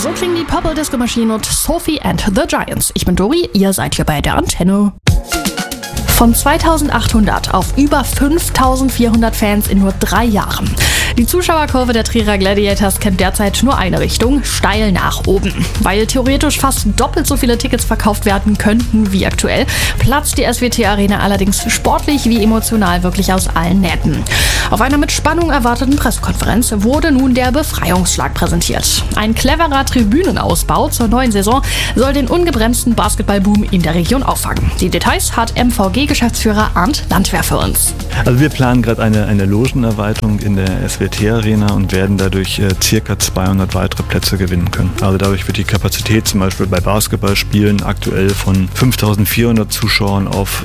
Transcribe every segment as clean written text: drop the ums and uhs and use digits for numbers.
So klingen die Purple Disco Machine und Sophie and the Giants. Ich bin Dori, ihr seid hier bei der Antenne. Von 2800 auf über 5400 Fans in nur 3 Jahren. Die Zuschauerkurve der Trierer Gladiators kennt derzeit nur eine Richtung, steil nach oben. Weil theoretisch fast doppelt so viele Tickets verkauft werden könnten wie aktuell, platzt die SWT Arena allerdings sportlich wie emotional wirklich aus allen Nähten. Auf einer mit Spannung erwarteten Pressekonferenz wurde nun der Befreiungsschlag präsentiert. Ein cleverer Tribünenausbau zur neuen Saison soll den ungebremsten Basketballboom in der Region auffangen. Die Details hat MVG-Geschäftsführer Arndt Landwehr für uns. Also wir planen gerade eine Logenerweiterung in der SWT Arena und werden dadurch ca. 200 weitere Plätze gewinnen können. Also dadurch wird die Kapazität zum Beispiel bei Basketballspielen aktuell von 5.400 Zuschauern auf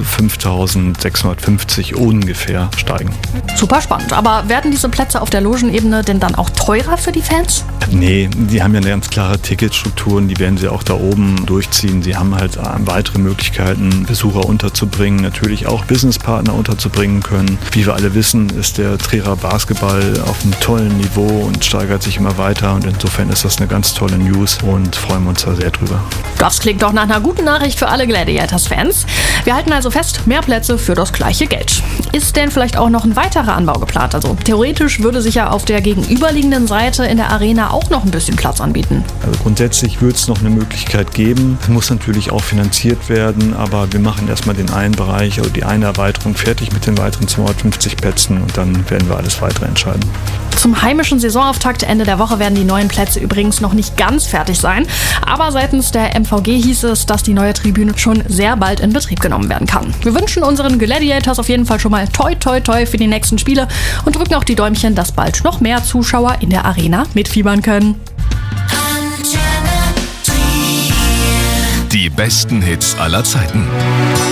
5.650 ungefähr steigen. Super spannend. Aber werden diese Plätze auf der Logenebene denn dann auch teurer für die Fans? Nee, die haben ja eine ganz klare Ticketstrukturen, die werden sie auch da oben durchziehen. Sie haben halt weitere Möglichkeiten, Besucher unterzubringen, natürlich auch Businesspartner unterzubringen können. Wie wir alle wissen, ist der Trierer Basketball auf einem tollen Niveau und steigert sich immer weiter und insofern ist das eine ganz tolle News und freuen wir uns da sehr drüber. Das klingt doch nach einer guten Nachricht für alle Gladiators-Fans. Wir halten also fest, mehr Plätze für das gleiche Geld. Ist denn vielleicht auch noch ein weiterer Anbau geplant? Also theoretisch würde sich ja auf der gegenüberliegenden Seite in der Arena auch noch ein bisschen Platz anbieten. Also grundsätzlich wird es noch eine Möglichkeit geben. Muss natürlich auch finanziert werden, aber wir machen erstmal den einen Bereich, also die eine Erweiterung fertig mit den weiteren 250 Plätzen und dann werden wir alles weitere entscheiden. Zum heimischen Saisonauftakt Ende der Woche werden die neuen Plätze übrigens noch nicht ganz fertig sein. Aber seitens der MVG hieß es, dass die neue Tribüne schon sehr bald in Betrieb genommen werden kann. Wir wünschen unseren Gladiators auf jeden Fall schon mal toi toi toi für die nächsten Spiele und drücken auch die Däumchen, dass bald noch mehr Zuschauer in der Arena mitfiebern können. Die besten Hits aller Zeiten.